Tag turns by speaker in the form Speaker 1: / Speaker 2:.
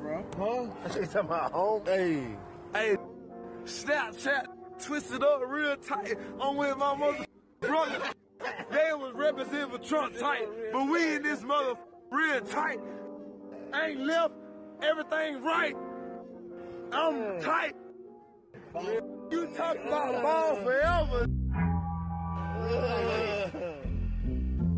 Speaker 1: bro.
Speaker 2: Huh? She talking about home? Hey. Hey, Snapchat twisted up real tight. I'm with my mother brother. They was representing for Trump tight, but we in this mother real tight. Ain't left everything right. I'm tight. You talk about ball forever.